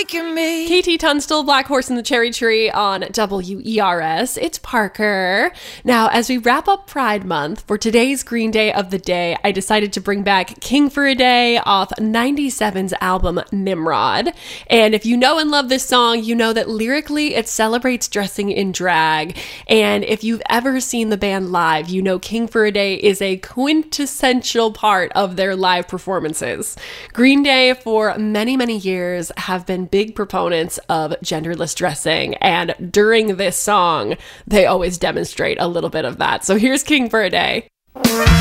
KT Tunstall, Black Horse and the Cherry Tree on WERS. It's Parker. Now, as we wrap up Pride Month, for today's Green Day of the Day, I decided to bring back King for a Day off 97's album Nimrod. And if you know and love this song, you know that lyrically it celebrates dressing in drag. And if you've ever seen the band live, you know King for a Day is a quintessential part of their live performances. Green Day, for many, many years, have been big proponents of genderless dressing, and during this song they always demonstrate a little bit of that. So here's King for a Day.